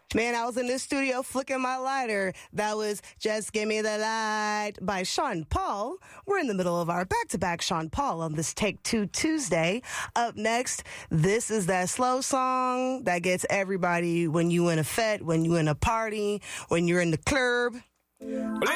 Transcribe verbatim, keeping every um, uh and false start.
Man, I was in the studio flicking my lighter. That was Just Give Me the Light by Sean Paul. We're in the middle of our back-to-back Sean Paul on this Take Two Tuesday. Up next, this is that slow song that gets everybody when you in a fete, when you in a party, when you're in the club. Well,